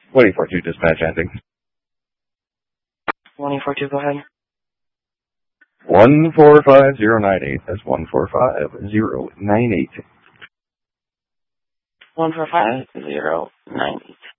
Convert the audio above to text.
2042 dispatch ending. 2042, go ahead. 145098. That's 145098. 145098.